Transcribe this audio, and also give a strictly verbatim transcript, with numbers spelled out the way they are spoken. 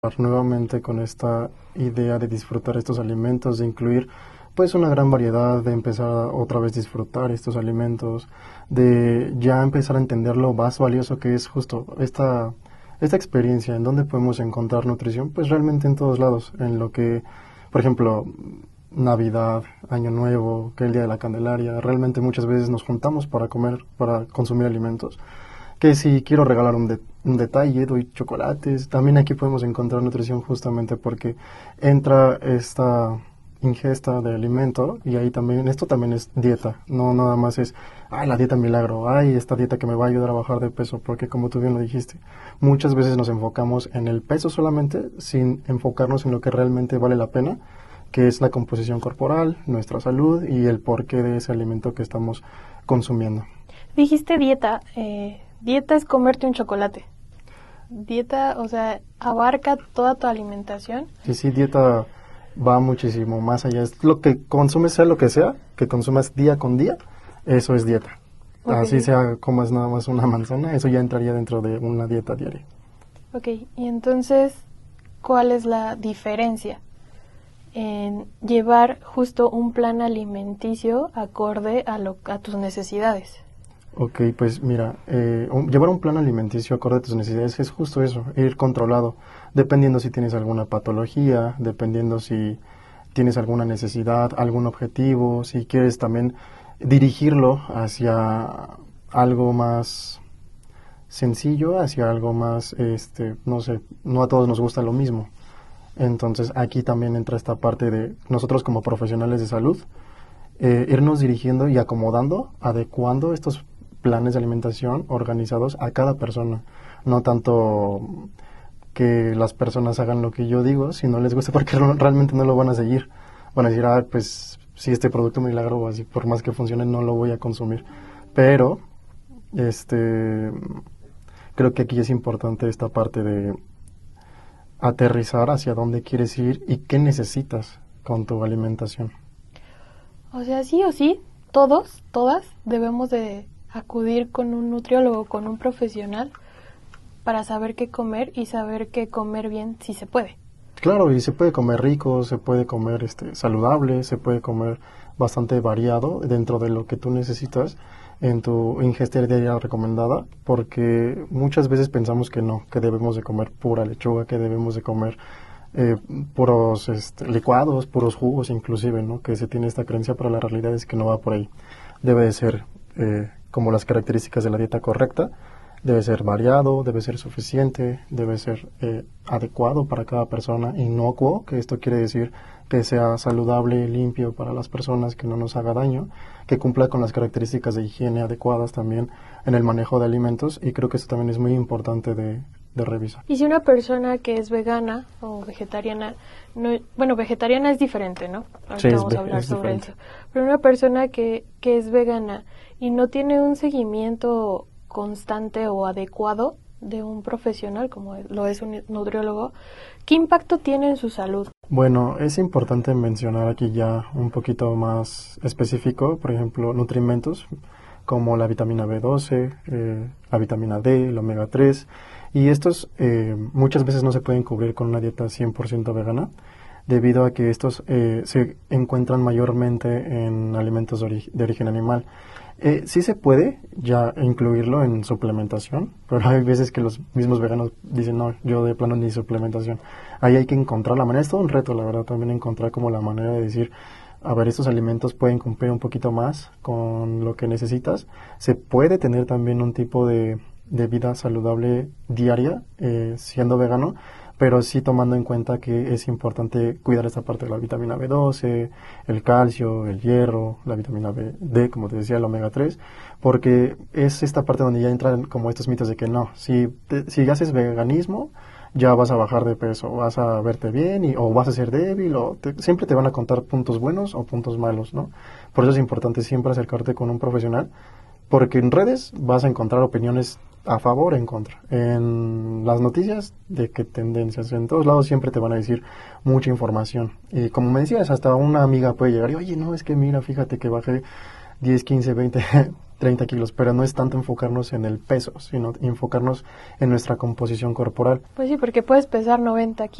nuevamente con esta idea de disfrutar estos alimentos, de incluir pues una gran variedad, de empezar a otra vez disfrutar estos alimentos, de ya empezar a entender lo más valioso que es justo esta, esta experiencia, en donde podemos encontrar nutrición, pues realmente en todos lados, en lo que, por ejemplo, Navidad, Año Nuevo, que el Día de la Candelaria, realmente muchas veces nos juntamos para comer, para consumir alimentos. Que si quiero regalar un, de, un detalle, doy chocolates. También aquí podemos encontrar nutrición justamente porque entra esta ingesta de alimento y ahí también, esto también es dieta, no nada más es, ay, la dieta milagro, ay, esta dieta que me va a ayudar a bajar de peso, porque como tú bien lo dijiste, muchas veces nos enfocamos en el peso solamente sin enfocarnos en lo que realmente vale la pena, que es la composición corporal, nuestra salud y el porqué de ese alimento que estamos consumiendo. Dijiste dieta, eh, dieta es comerte un chocolate. Dieta, o sea, abarca toda tu alimentación. Sí, sí, dieta va muchísimo más allá. Es lo que consumes, sea lo que sea, que consumas día con día, eso es dieta. Okay. Así sea, comas nada más una manzana, eso ya entraría dentro de una dieta diaria. Ok, y entonces, ¿cuál es la diferencia en llevar justo un plan alimenticio acorde a, lo, a tus necesidades? Ok, pues mira, eh, un, llevar un plan alimenticio acorde a tus necesidades es justo eso, ir controlado, dependiendo si tienes alguna patología, dependiendo si tienes alguna necesidad, algún objetivo, si quieres también dirigirlo hacia algo más sencillo, hacia algo más, este, no sé, no a todos nos gusta lo mismo. Entonces aquí también entra esta parte de nosotros como profesionales de salud, eh, irnos dirigiendo y acomodando, adecuando estos planes de alimentación organizados a cada persona, no tanto que las personas hagan lo que yo digo, si no les gusta, porque realmente no lo van a seguir, van a decir, ah, pues si este producto milagro o así, por más que funcione, no lo voy a consumir, pero este creo que aquí es importante esta parte de aterrizar hacia dónde quieres ir y qué necesitas con tu alimentación. O sea, sí o sí, todos, todas debemos de acudir con un nutriólogo, con un profesional, para saber qué comer y saber qué comer bien si se puede. Claro, y se puede comer rico, se puede comer este saludable, se puede comer bastante variado dentro de lo que tú necesitas en tu ingesta diaria recomendada, porque muchas veces pensamos que no, que debemos de comer pura lechuga, que debemos de comer eh, puros este, licuados, puros jugos inclusive, ¿no? Que se tiene esta creencia, pero la realidad es que no va por ahí. Debe de ser eh, como las características de la dieta correcta, debe ser variado, debe ser suficiente, debe ser eh, adecuado para cada persona, inocuo, que esto quiere decir que sea saludable, limpio para las personas, que no nos haga daño, que cumpla con las características de higiene adecuadas también en el manejo de alimentos, y creo que esto también es muy importante de, de revisar. Y si una persona que es vegana o vegetariana, no, bueno, vegetariana es diferente, ¿no? Ahorita Sí, vamos es, a hablar es sobre diferente. eso. Pero una persona que, que es vegana y no tiene un seguimiento constante o adecuado de un profesional como lo es un nutriólogo, ¿qué impacto tiene en su salud? Bueno, es importante mencionar aquí ya un poquito más específico, por ejemplo, nutrimentos como la vitamina B doce, eh, la vitamina D, el omega tres, y estos eh, muchas veces no se pueden cubrir con una dieta cien por ciento vegana, debido a que estos eh, se encuentran mayormente en alimentos de, ori de origen animal. Eh, sí se puede ya incluirlo en suplementación, pero hay veces que los mismos veganos dicen, no, yo de plano ni suplementación. Ahí hay que encontrar la manera, es todo un reto, la verdad, también encontrar como la manera de decir, a ver, estos alimentos pueden cumplir un poquito más con lo que necesitas. Se puede tener también un tipo de, de vida saludable diaria, eh, siendo vegano, pero sí tomando en cuenta que es importante cuidar esta parte de la vitamina B doce, el calcio, el hierro, la vitamina B D, como te decía, el omega tres, porque es esta parte donde ya entran como estos mitos de que no, si, te, si haces veganismo, ya vas a bajar de peso, vas a verte bien y, o vas a ser débil, o te, siempre te van a contar puntos buenos o puntos malos, ¿no? Por eso es importante siempre acercarte con un profesional, porque en redes vas a encontrar opiniones a favor o en contra. En las noticias, de qué tendencias, en todos lados siempre te van a decir mucha información. Y como me decías, hasta una amiga puede llegar y, oye, no, es que mira, fíjate que bajé diez, quince, veinte treinta kilos, pero no es tanto enfocarnos en el peso, sino enfocarnos en nuestra composición corporal. Pues sí, porque puedes pesar noventa